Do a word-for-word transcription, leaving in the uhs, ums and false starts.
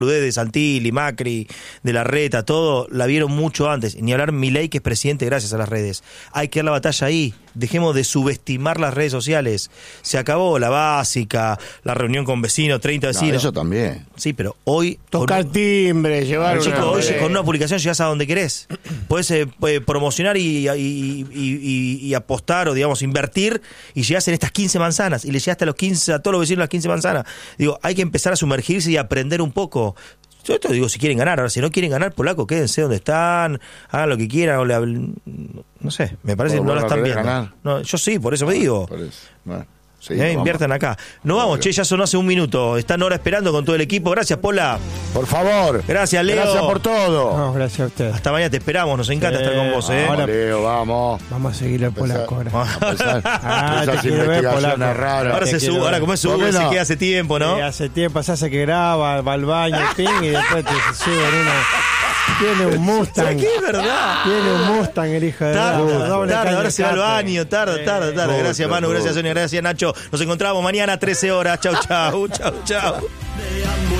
de Santilli, Macri, de Larreta, todo, la vieron mucho antes. Ni hablar Milei, que es presidente gracias a las redes. Hay que dar la batalla ahí. Dejemos de subestimar las redes sociales. Se acabó la básica, la reunión con vecinos, treinta vecinos. No, eso también. Sí, pero hoy... Tocar con, timbre, llevar chico, una... hoy con una publicación llegás a donde querés. Podés eh, promocionar y, y, y, y, y apostar o, digamos, invertir y llegás en estas quince manzanas y le llegaste a los quince, a todos los vecinos las quince manzanas. Digo, hay que empezar a sumergirse y aprender un poco. Yo esto digo si quieren ganar. Ahora, si no quieren ganar, polaco, quédense donde están, hagan lo que quieran. O le hablen, no sé, me parece que no la están viendo. No, yo sí, por eso me digo. Por eso. Bueno, sí, eh, inviertan acá. No vamos, che, ya sonó hace un minuto. Están ahora esperando con todo el equipo. Gracias, Pola. Por favor. Gracias, Leo. Gracias por todo. No, gracias a usted. Hasta mañana, te esperamos. Nos encanta Sí, estar con vos, ¿eh? Vamos, Leo, vamos. Vamos a seguir el polaco ahora. Ah, te esas quiero ver, investigaciones polaco. raras. Ahora se quiero sube, ahora ver. como es ¿Por sube, qué se no? queda hace tiempo, ¿no? Eh, hace tiempo se hace que graba, va al baño, ping, y después te se sube en una... Tiene un Mustang. ¿Qué es verdad? Tiene un Mustang el hijo de... Tarda, doble tarda, caña ahora de se va al escape. baño, tarda, tarda, tarda. Puta, Gracias, Manu, gracias, puta. Sonia, gracias, Nacho. Nos encontramos mañana a trece horas. Chau, chau, chau, chau.